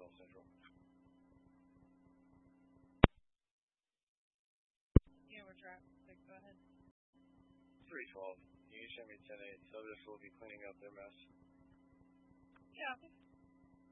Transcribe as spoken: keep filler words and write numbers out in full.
twelve Central. Yeah, we're traffic. Go ahead. three twelve. You can send me ten eight. So this will be cleaning up their mess. Yeah.